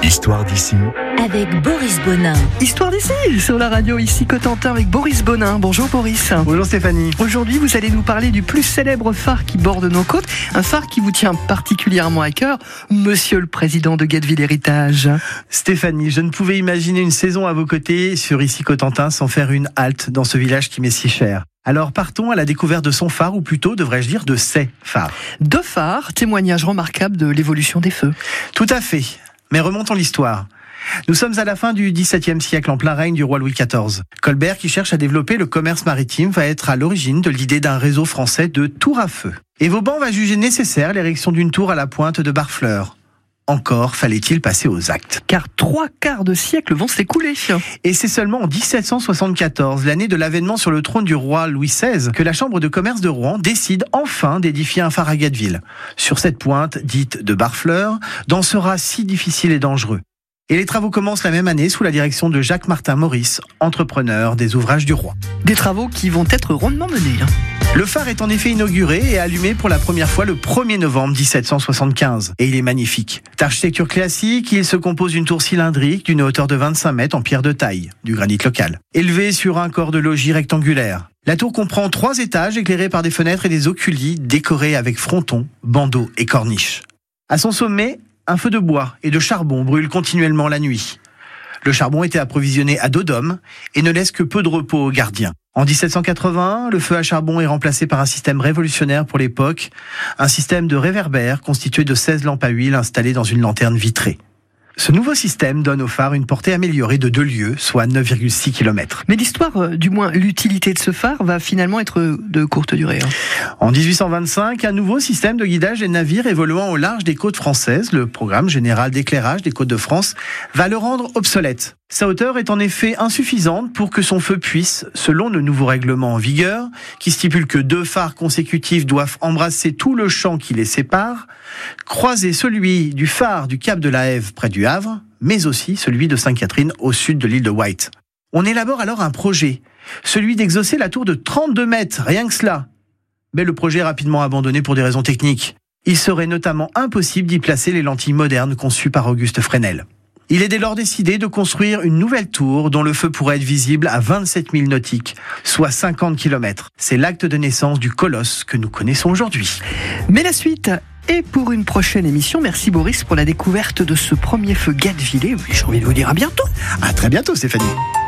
Histoire d'ici. Avec Boris Bonin. Histoire d'ici, sur la radio, ici Cotentin avec Boris Bonin. Bonjour Boris. Bonjour Stéphanie. Aujourd'hui, vous allez nous parler du plus célèbre phare qui borde nos côtes. Un phare qui vous tient particulièrement à cœur, Monsieur le Président de Guetteville Héritage. Stéphanie, je ne pouvais imaginer une saison à vos côtés sur ici Cotentin sans faire une halte dans ce village qui m'est si cher. Alors partons à la découverte de son phare, ou plutôt devrais-je dire de ses phares. 2 phares, témoignage remarquable de l'évolution des feux. Tout à fait, mais remontons l'histoire. Nous sommes à la fin du XVIIe siècle, en plein règne du roi Louis XIV. Colbert, qui cherche à développer le commerce maritime, va être à l'origine de l'idée d'un réseau français de tours à feu. Et Vauban va juger nécessaire l'érection d'une tour à la pointe de Barfleur. Encore fallait-il passer aux actes. Car 3/4 de siècle vont s'écouler. Et c'est seulement en 1774, l'année de l'avènement sur le trône du roi Louis XVI, que la Chambre de commerce de Rouen décide enfin d'édifier un phare à Guetteville. Sur cette pointe, dite de Barfleur, dans ce raz si difficile et dangereux. Et les travaux commencent la même année sous la direction de Jacques-Martin Maurice, entrepreneur des ouvrages du roi. Des travaux qui vont être rondement menés. Le phare est en effet inauguré et allumé pour la première fois le 1er novembre 1775. Et il est magnifique. D'architecture classique, il se compose d'une tour cylindrique d'une hauteur de 25 mètres en pierre de taille, du granit local, élevée sur un corps de logis rectangulaire. La tour comprend 3 étages éclairés par des fenêtres et des oculis décorés avec frontons, bandeaux et corniches. À son sommet, un feu de bois et de charbon brûle continuellement la nuit. Le charbon était approvisionné à dos d'homme et ne laisse que peu de repos aux gardiens. En 1781, le feu à charbon est remplacé par un système révolutionnaire pour l'époque, un système de réverbère constitué de 16 lampes à huile installées dans une lanterne vitrée. Ce nouveau système donne au phare une portée améliorée de 2 lieues, soit 9,6 km. Mais l'histoire, du moins l'utilité de ce phare, va finalement être de courte durée. En 1825, un nouveau système de guidage des navires évoluant au large des côtes françaises, le programme général d'éclairage des côtes de France, va le rendre obsolète. Sa hauteur est en effet insuffisante pour que son feu puisse, selon le nouveau règlement en vigueur, qui stipule que 2 phares consécutifs doivent embrasser tout le champ qui les sépare, croiser celui du phare du Cap de la Hève près du Havre, mais aussi celui de Sainte-Catherine au sud de l'île de Wight. On élabore alors un projet, celui d'exaucer la tour de 32 mètres, rien que cela. Mais le projet est rapidement abandonné pour des raisons techniques. Il serait notamment impossible d'y placer les lentilles modernes conçues par Auguste Fresnel. Il est dès lors décidé de construire une nouvelle tour dont le feu pourrait être visible à 27 000 nautiques, soit 50 km. C'est l'acte de naissance du colosse que nous connaissons aujourd'hui. Mais la suite est pour une prochaine émission. Merci Boris pour la découverte de ce premier feu guettevillais. J'ai envie de vous dire à bientôt. À très bientôt Stéphanie.